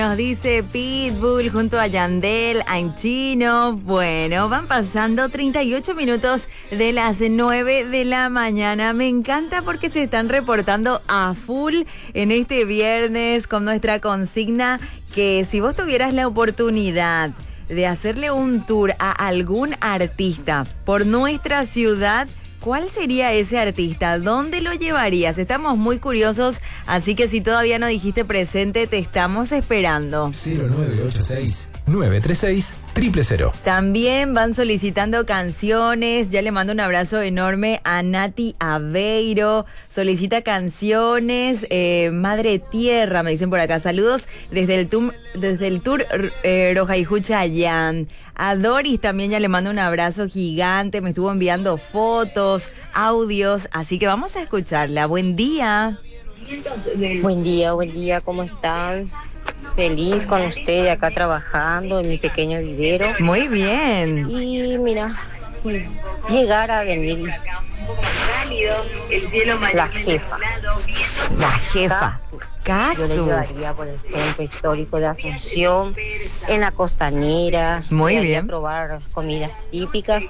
Nos dice Pitbull junto a Yandel, I'm Chino. Bueno, van pasando 38 minutos de las 9 de la mañana. Me encanta porque se están reportando a full en este viernes con nuestra consigna que si vos tuvieras la oportunidad de hacerle un tour a algún artista por nuestra ciudad, ¿cuál sería ese artista? ¿Dónde lo llevarías? Estamos muy curiosos, así que si todavía no dijiste presente, te estamos esperando. 0986-936-000. También van solicitando canciones. Ya le mando un abrazo enorme a Nati Aveiro. Solicita canciones. Madre Tierra, me dicen por acá. Saludos desde el tour Rojaijú Chayán. A Doris también ya le mando un abrazo gigante. Me estuvo enviando fotos, audios. Así que vamos a escucharla. Buen día. Buen día, ¿cómo están? Feliz con usted acá trabajando en mi pequeño vivero. Muy bien. Y mira, si llegara a venir la jefa. La jefa. Yo le llevaría por el centro histórico de Asunción, en la costanera. Muy bien. A probar comidas típicas.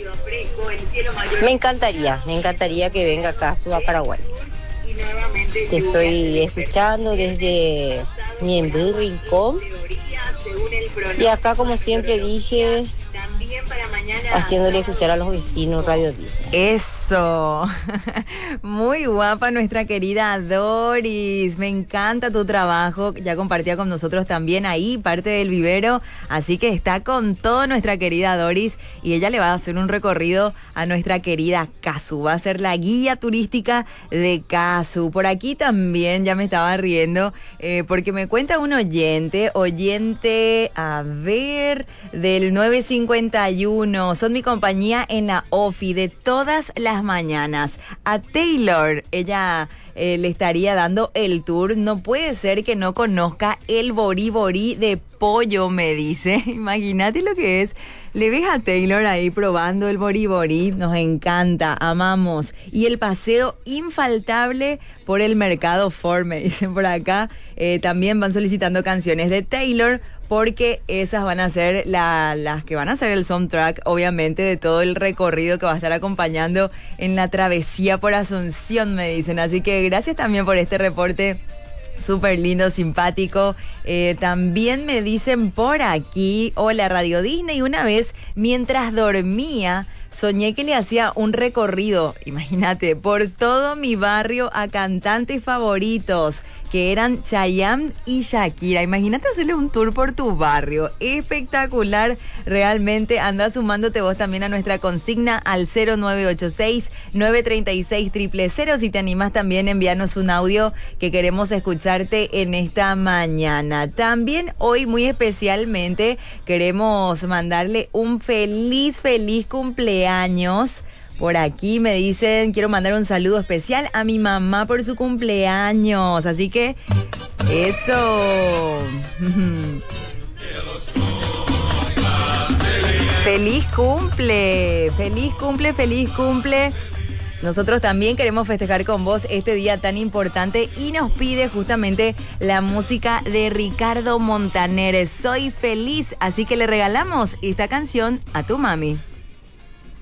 Me encantaría que venga acá a Paraguay. Te estoy escuchando desde Miembú, Rincón. Y acá, como siempre dije, haciéndole escuchar a los vecinos Radio Disney. Eso. Muy guapa nuestra querida Doris. Me encanta tu trabajo. Ya compartía con nosotros también ahí parte del vivero. Así que está con toda nuestra querida Doris. Y ella le va a hacer un recorrido a nuestra querida Casu. Va a ser la guía turística de Casu. Por aquí también ya me estaba riendo. Porque me cuenta un oyente, a ver, del 951. Son mi compañía en la OFI de todas las mañanas. A Taylor, ella le estaría dando el tour. No puede ser que no conozca el Bori Bori de pollo, me dice. Imagínate lo que es. Le ves a Taylor ahí probando el Bori Bori. Nos encanta, amamos. Y el paseo infaltable por el Mercado Ford, me dicen por acá. También van solicitando canciones de Taylor, porque esas van a ser las que van a ser el soundtrack, obviamente, de todo el recorrido que va a estar acompañando en la travesía por Asunción, me dicen. Así que gracias también por este reporte súper lindo, simpático. También me dicen por aquí, hola Radio Disney, una vez mientras dormía soñé que le hacía un recorrido, imagínate, por todo mi barrio a cantantes favoritos, que eran Chayanne y Shakira. Imagínate hacerle un tour por tu barrio. Espectacular, realmente. Anda sumándote vos también a nuestra consigna al 0986-936-000. Si te animas también, envíanos un audio que queremos escucharte en esta mañana. También hoy, muy especialmente, queremos mandarle un feliz cumpleaños. Por aquí me dicen, quiero mandar un saludo especial a mi mamá por su cumpleaños. Así que, eso. ¡Feliz cumple! ¡Feliz cumple, feliz cumple! Nosotros también queremos festejar con vos este día tan importante y nos pide justamente la música de Ricardo Montaner. Soy feliz, así que le regalamos esta canción a tu mami.